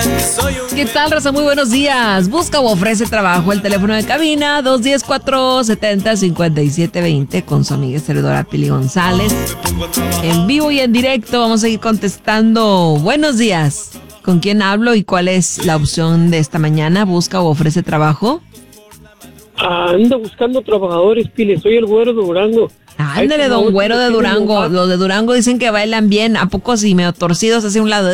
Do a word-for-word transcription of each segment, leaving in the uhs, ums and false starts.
¿Qué tal, raza? Muy buenos días. Busca o ofrece trabajo. El teléfono de cabina dos uno cero, cuatro siete cero, cinco siete dos cero con su amiga servidora Pili González. En vivo y en directo vamos a ir contestando. Buenos días. ¿Con quién hablo y cuál es la opción de esta mañana? ¿Busca o ofrece trabajo? Ando buscando trabajadores, Pili. Soy el güero de Durango. Ándale, don güero de Durango. Los de Durango dicen que bailan bien. ¿A poco sí, medio torcidos hacia un lado?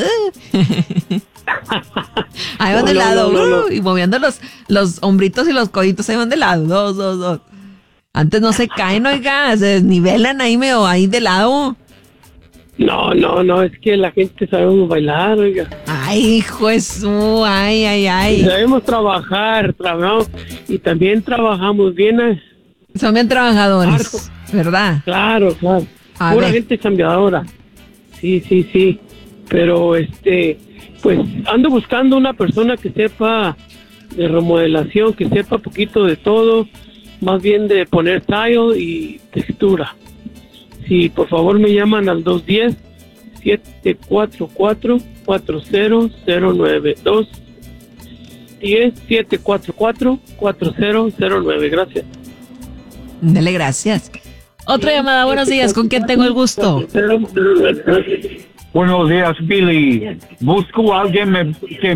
Ahí van No, de no, lado. no, no, no. Uh, y moviendo los, los hombritos y los coditos. Ahí van de lado. Dos, dos, dos. Antes no se caen, oiga. Se desnivelan ahí medio ahí de lado. No, no, no. Es que la gente sabemos bailar, oiga. Ay, hijo de su. Ay, ay, ay. Sabemos trabajar, trabajamos. Y también trabajamos bien. eh. Son bien trabajadores, Harto. ¿verdad? Claro, claro. A Pura ver. gente chambeadora. Sí, sí, sí. Pero, este, pues, ando buscando una persona que sepa de remodelación, que sepa poquito de todo, más bien de poner tile y textura. Sí, por favor me llaman al dos uno cero, siete cuatro cuatro, cuatro cero cero nueve. dos uno cero, siete cuatro cuatro, cuatro cero cero nueve. Gracias. Dele gracias. Otra llamada. Buenos días. ¿Con quién tengo el gusto? Buenos días, Billy. Busco a alguien me- que